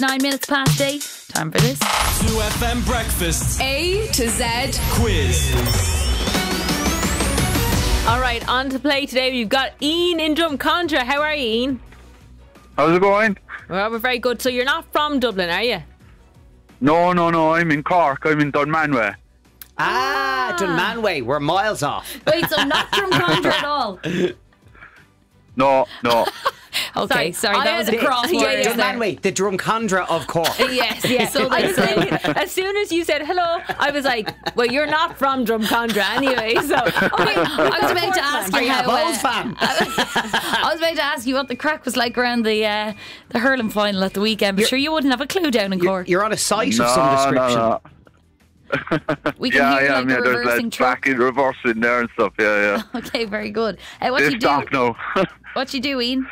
9 minutes past 8. Time for this. 2FM Breakfast A to Z quiz. Alright, on to play today. We've got Ian in Drumcondra. How are you, Ian? How's it going? Well, we're very good. So you're not from Dublin, are you? No, I'm in Cork. I'm in Dunmanway. Dunmanway. We're miles off. Wait, so not Drumcondra at all? No. Okay, sorry, I that was a had- cross Yeah, word yeah. there. Dunmanway, the Drumcondra of Cork. Yes, yes. So I was thinking, as soon as you said hello, I was like, well, you're not from Drumcondra anyway. So Okay, I was about to ask Are you you a how. Bulls fan? I was about to ask you what the crack was like around the hurling final at the weekend, but sure you wouldn't have a clue down in Cork. You're on a site of some description. No. We can hear like the there's reversing like truck. back in reverse in there and stuff. Yeah. Okay, very good. What They you do? stop now. What you do, Ian?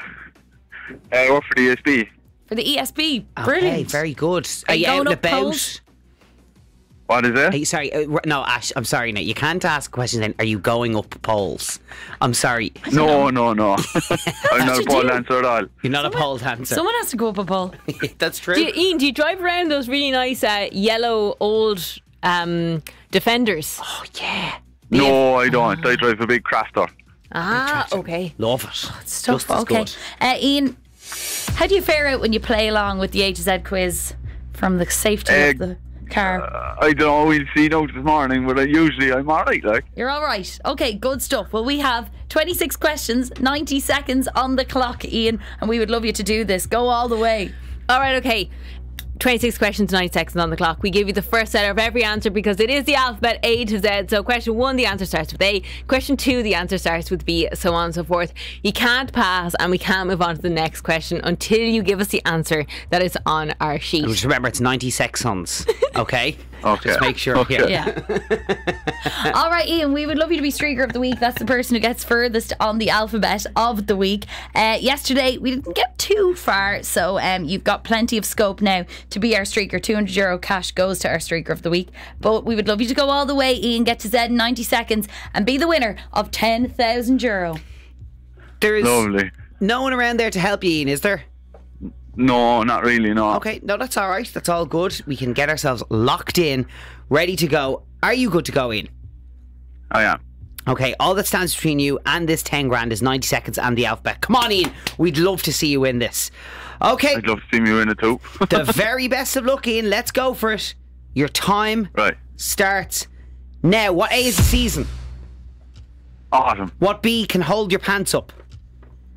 I work for the ESB. For the ESB. Okay, Brilliant. very good. Are Are you you out going and up about? polls? What is it? Are you, sorry, no, Ash, I'm sorry. Now you can't ask questions. Then, are you going up polls? I'm sorry, No. I'm not you a pole do? dancer at all. you're not a poll dancer. Someone has to go up a poll. That's true. Ian, do you drive around those really nice yellow old Defenders? Oh yeah, No, I don't. I drive a big crafter. Okay. love it. Stuff. Just as Okay. good. Ian, how do you fare out when you play along with the A to Z quiz from the safety of the car? I don't know. We'll see now this morning, but usually I'm alright. Like, You're all right. Okay, good stuff. Well, we have 26 questions, 90 seconds on the clock, Ian, and we would love you to do this. Go all the way. All right, okay. 26 questions, 90 seconds on the clock. We give you the first letter of every answer because it is the alphabet A to Z. So question 1, the answer starts with A. Question 2, the answer starts with B, so on and so forth. You can't pass and we can't move on to the next question until you give us the answer that is on our sheet. And just remember, it's 90 seconds. Okay. Okay. Just make sure. Okay. Yeah. Yeah. All right, Ian, we would love you to be Streaker of the Week. That's the person who gets furthest on the alphabet of the week. Yesterday, we didn't get too far, so you've got plenty of scope now to be our Streaker. €200 cash goes to our Streaker of the Week. But we would love you to go all the way, Ian, get to Z in 90 seconds and be the winner of €10,000. There's lovely. no one around there to help you, Ian, is there? No, not really. No. Okay, no, that's all right. That's all good. We can get ourselves locked in, ready to go. Are you good to go, Ian? I am. Okay, all that stands between you and this 10 grand is 90 seconds and the alphabet. Come on, Ian. We'd love to see you win this. Okay, I'd love to see me win it too. the very best of luck, Ian. Let's go for it. Your time Right. starts now. What A is the season? Autumn. What B can hold your pants up?